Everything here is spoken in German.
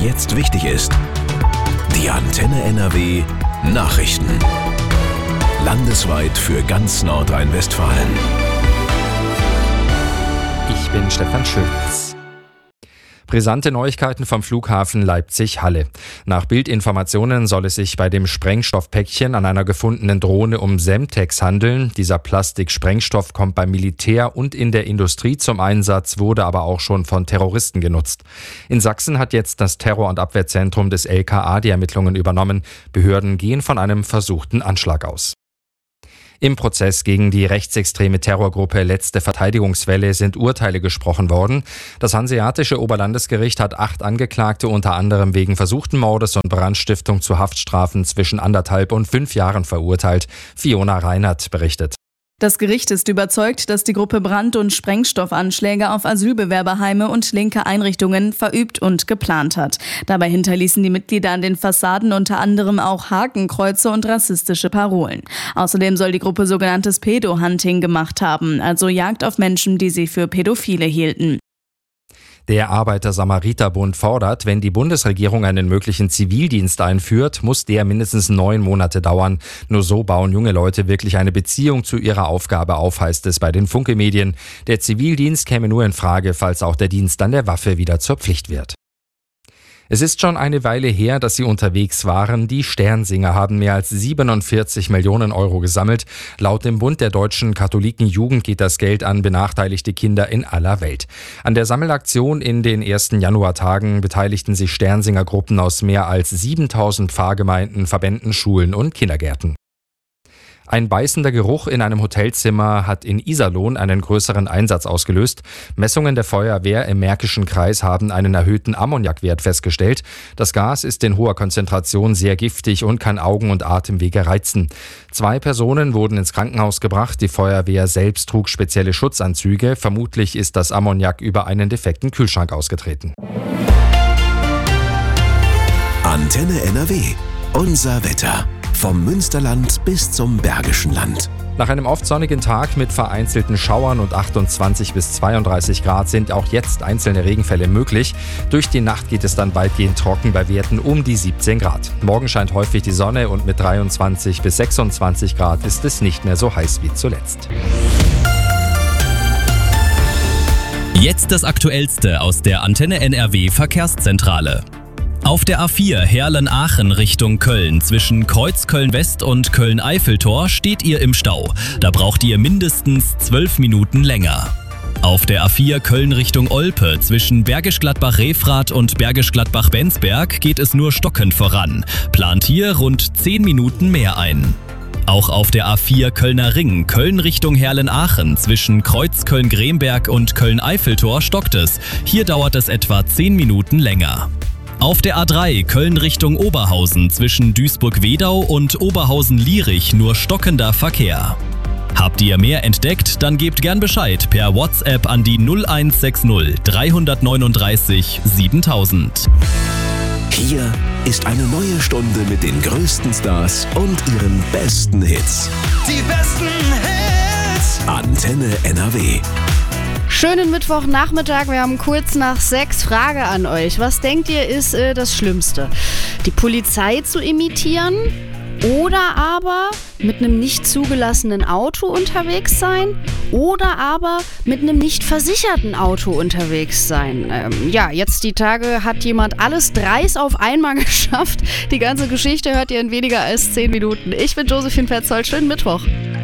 jetzt wichtig ist. Die Antenne NRW Nachrichten. Landesweit für ganz Nordrhein-Westfalen. Ich bin Stefan Schütz. Brisante Neuigkeiten vom Flughafen Leipzig-Halle. Nach Bildinformationen soll es sich bei dem Sprengstoffpäckchen an einer gefundenen Drohne um Semtex handeln. Dieser Plastiksprengstoff kommt beim Militär und in der Industrie zum Einsatz, wurde aber auch schon von Terroristen genutzt. In Sachsen hat jetzt das Terror- und Abwehrzentrum des LKA die Ermittlungen übernommen. Behörden gehen von einem versuchten Anschlag aus. Im Prozess gegen die rechtsextreme Terrorgruppe Letzte Verteidigungswelle sind Urteile gesprochen worden. Das Hanseatische Oberlandesgericht hat 8 Angeklagte unter anderem wegen versuchten Mordes und Brandstiftung zu Haftstrafen zwischen 1,5 und 5 Jahren verurteilt. Fiona Reinhardt berichtet. Das Gericht ist überzeugt, dass die Gruppe Brand- und Sprengstoffanschläge auf Asylbewerberheime und linke Einrichtungen verübt und geplant hat. Dabei hinterließen die Mitglieder an den Fassaden unter anderem auch Hakenkreuze und rassistische Parolen. Außerdem soll die Gruppe sogenanntes Pedo-Hunting gemacht haben, also Jagd auf Menschen, die sie für Pädophile hielten. Der Arbeiter-Samariter-Bund fordert, wenn die Bundesregierung einen möglichen Zivildienst einführt, muss der mindestens 9 Monate dauern. Nur so bauen junge Leute wirklich eine Beziehung zu ihrer Aufgabe auf, heißt es bei den Funke-Medien. Der Zivildienst käme nur in Frage, falls auch der Dienst an der Waffe wieder zur Pflicht wird. Es ist schon eine Weile her, dass sie unterwegs waren. Die Sternsinger haben mehr als 47 Millionen Euro gesammelt. Laut dem Bund der deutschen Katholikenjugend geht das Geld an benachteiligte Kinder in aller Welt. An der Sammelaktion in den ersten Januartagen beteiligten sich Sternsinger-Gruppen aus mehr als 7000 Pfarrgemeinden, Verbänden, Schulen und Kindergärten. Ein beißender Geruch in einem Hotelzimmer hat in Iserlohn einen größeren Einsatz ausgelöst. Messungen der Feuerwehr im Märkischen Kreis haben einen erhöhten Ammoniakwert festgestellt. Das Gas ist in hoher Konzentration sehr giftig und kann Augen- und Atemwege reizen. 2 Personen wurden ins Krankenhaus gebracht. Die Feuerwehr selbst trug spezielle Schutzanzüge. Vermutlich ist das Ammoniak über einen defekten Kühlschrank ausgetreten. Antenne NRW. Unser Wetter. Vom Münsterland bis zum Bergischen Land. Nach einem oft sonnigen Tag mit vereinzelten Schauern und 28 bis 32 Grad sind auch jetzt einzelne Regenfälle möglich. Durch die Nacht geht es dann weitgehend trocken bei Werten um die 17 Grad. Morgen scheint häufig die Sonne und mit 23 bis 26 Grad ist es nicht mehr so heiß wie zuletzt. Jetzt das Aktuellste aus der Antenne NRW Verkehrszentrale. Auf der A4 Heerlen-Aachen Richtung Köln zwischen Kreuzköln-West und Köln-Eiffeltor steht ihr im Stau. Da braucht ihr mindestens 12 Minuten länger. Auf der A4 Köln Richtung Olpe zwischen Bergisch Gladbach-Refrath und Bergisch Gladbach-Bensberg geht es nur stockend voran. Plant hier rund 10 Minuten mehr ein. Auch auf der A4 Kölner Ring, Köln Richtung Heerlen-Aachen zwischen Kreuzköln-Gremberg und Köln-Eiffeltor stockt es. Hier dauert es etwa 10 Minuten länger. Auf der A3 Köln Richtung Oberhausen zwischen Duisburg-Wedau und Oberhausen-Lierich nur stockender Verkehr. Habt ihr mehr entdeckt? Dann gebt gern Bescheid per WhatsApp an die 0160 339 7000. Hier ist eine neue Stunde mit den größten Stars und ihren besten Hits. Die besten Hits! Antenne NRW. Schönen Mittwochnachmittag, wir haben kurz nach 6 Frage an euch. Was denkt ihr ist das Schlimmste? Die Polizei zu imitieren oder aber mit einem nicht zugelassenen Auto unterwegs sein oder aber mit einem nicht versicherten Auto unterwegs sein? Jetzt die Tage hat jemand alles 3 auf einmal geschafft. Die ganze Geschichte hört ihr in weniger als 10 Minuten. Ich bin Josephine Petzold, schönen Mittwoch.